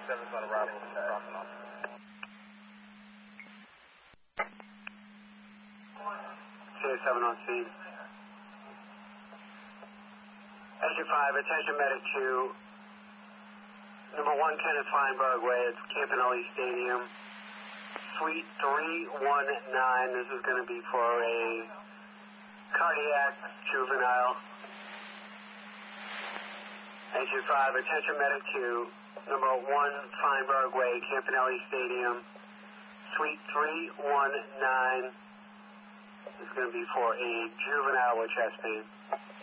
7's on arrival, dropping off. CA7 on scene. Engine 5, attention medic 2. Number 1, Kenneth Feinberg Way, it's Campanelli Stadium. Suite 319, this is going to be for a cardiac juvenile. Engine 5, attention medic 2. Number 1, Feinberg Way, Campanelli Stadium. Suite 319, this is going to be for a juvenile with chest pain.